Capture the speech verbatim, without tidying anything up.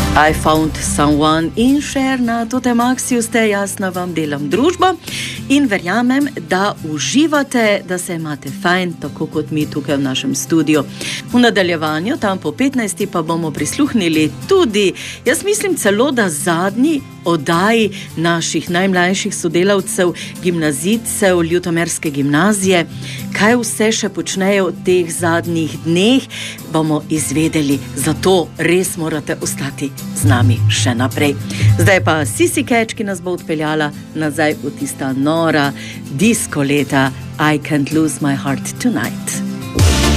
I found someone in share na totem akciju ste, jasno vam delam družbo in verjamem, da uživate, da se imate fajn, tako kot mi tukaj v našem studiu. V nadaljevanju, tam po petnajsti pa bomo prisluhnili tudi, jaz mislim celo, da zadnji oddaji naših najmlajših sodelavcev, gimnazijcev Ljutomerske gimnazije. Kaj vse še počnejo v teh zadnjih dneh, bomo izvedeli, zato res morate ostati z nami še naprej. Zdaj pa Sissy Catch, ki nas bo odpeljala nazaj v tista nora disco leta I Can't Lose My Heart Tonight.